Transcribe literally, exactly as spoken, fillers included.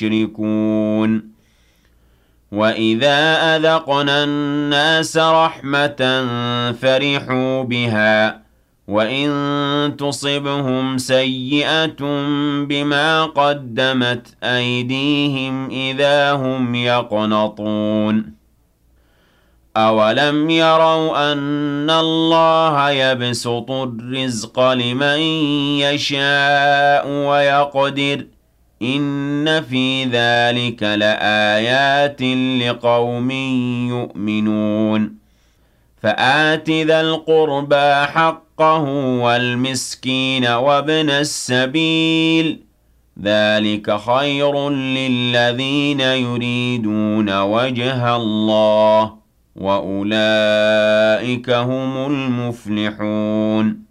يشركون وَإِذَا أَذَقْنَا النَّاسَ رَحْمَةً فَرِحُوا بِهَا وَإِن تُصِبْهُمْ سَيِّئَةٌ بِمَا قَدَّمَتْ أَيْدِيهِمْ إِذَا هُمْ يَقْنَطُونَ أَوَلَمْ يَرَوْا أَنَّ اللَّهَ يَبْسُطُ الرِّزْقَ لِمَن يَشَاءُ وَيَقْدِرُ إِنَّ فِي ذَلِكَ لَآيَاتٍ لِقَوْمٍ يُؤْمِنُونَ فَآتِ ذَا الْقُرْبَى حَقَّهُ وَالْمِسْكِينَ وَابْنَ السَّبِيلِ ذَلِكَ خَيْرٌ لِّلَّذِينَ يُرِيدُونَ وَجْهَ اللَّهِ وَأُولَٰئِكَ هُمُ الْمُفْلِحُونَ